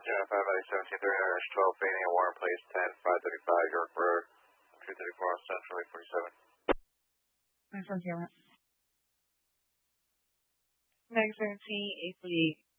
Gemini 5 Valley 1739-12 fading at Warren Place 10-535 York Road 234 Central 847. Next, 848.